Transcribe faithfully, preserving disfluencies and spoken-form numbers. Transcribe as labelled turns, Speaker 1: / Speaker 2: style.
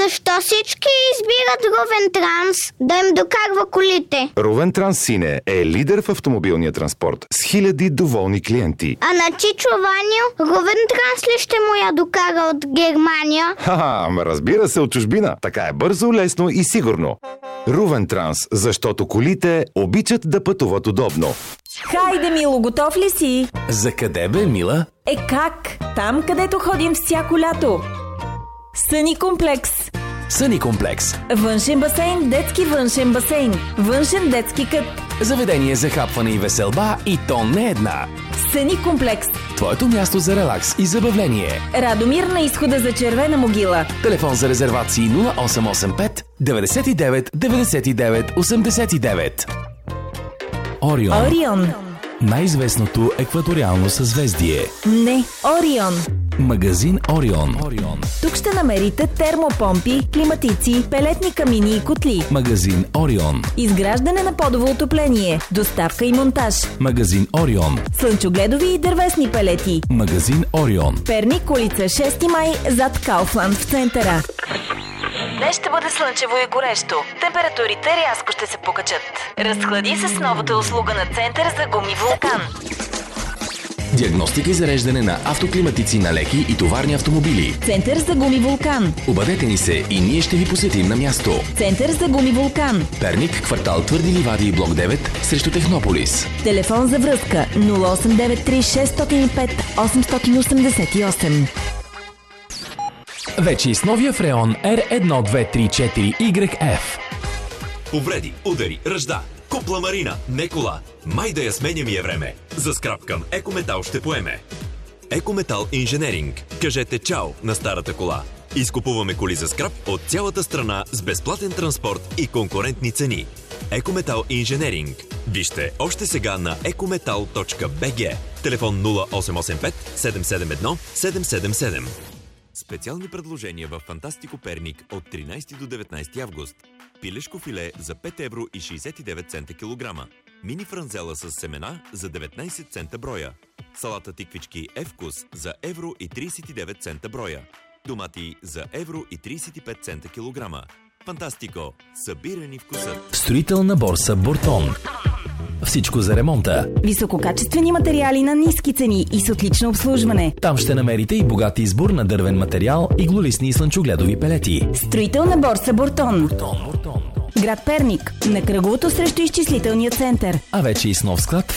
Speaker 1: Защо всички избират Ровен Транс да им докарва колите?
Speaker 2: Ровен Транс, сине, е лидер в автомобилния транспорт с хиляди доволни клиенти.
Speaker 1: А на Чичо Ваню Ровен Транс ли ще му я докара от Германия?
Speaker 2: Ха-ха, ама разбира се, от чужбина. Така е бързо, лесно и сигурно. Ровен Транс, защото колите обичат да пътуват удобно.
Speaker 3: Хайде, Мило, готов ли си?
Speaker 4: За къде бе, Мила?
Speaker 3: Е как? Там, където ходим всяко лято. Съни комплекс.
Speaker 4: Съни комплекс.
Speaker 3: Външен басейн, детски външен басейн. Външен детски кът.
Speaker 4: Заведение за хапване и веселба, и то не една.
Speaker 3: Съни комплекс.
Speaker 4: Твоето място за релакс и забавление.
Speaker 3: Радомир на изхода за Червена могила.
Speaker 4: Телефон за резервации нула осем осем пет деветдесет и девет деветдесет и девет осемдесет и девет. Орион.
Speaker 3: Орион.
Speaker 4: Най-известното екваториално съзвездие.
Speaker 3: Не, Орион.
Speaker 4: Магазин Орион. Орион.
Speaker 3: Тук ще намерите термопомпи, климатици, пелетни камини и котли.
Speaker 4: Магазин Орион.
Speaker 3: Изграждане на подово отопление, доставка и монтаж.
Speaker 4: Магазин Орион.
Speaker 3: Слънчогледови и дървесни пелети.
Speaker 4: Магазин Орион.
Speaker 3: Перник, улица шести май, зад Кауфланд в центъра. Днес ще бъде слънчево и горещо. Температурите рязко ще се покачат. Разхлади се с новата услуга на Център за гуми Вулкан.
Speaker 4: Диагностика и зареждане на автоклиматици на леки и товарни автомобили.
Speaker 3: Център за гуми Вулкан.
Speaker 4: Обадете ни се и ние ще ви посетим на място.
Speaker 3: Център за гуми Вулкан.
Speaker 4: Перник, квартал Твърди ливади, блок девет, срещу Технополис.
Speaker 3: Телефон за връзка нула осем девет три шест зero пет осем осем осем.
Speaker 4: Вече и с новия фреон Р едно две три четири уай еф.
Speaker 5: Повреди, удари, ръжда. Купла Марина, не кола. Май да я сменя ми е време. За скрап към Екометал ще поеме. Екометал Инженеринг. Кажете чао на старата кола. Изкупуваме коли за скрап от цялата страна с безплатен транспорт и конкурентни цени. Екометал Инженеринг. Вижте още сега на екометал точка би джи. Телефон нула осем осем пет седем седем едно седем седем седем. Специални предложения в Фантастико Перник от тринайсети до деветнайсети август. Пилешко филе за пет евро и шейсет и девет цента килограма. Мини франзела с семена за деветнайсет цента броя. Салата тиквички Евкус за евро и трийсет и девет цента броя. Домати за евро и трийсет и пет цента килограма. Фантастико. Събирани вкусът.
Speaker 4: Строителна борса Бортон. Всичко за ремонта.
Speaker 3: Висококачествени материали на ниски цени и с отлично обслужване.
Speaker 4: Там ще намерите и богат избор на дървен материал, иглолистни и слънчогледови пелети.
Speaker 3: Строителна борса Бортон.
Speaker 4: Бортон, Бортон.
Speaker 3: Град Перник, на кръговото срещу изчислителния център.
Speaker 4: А вече и с нов склад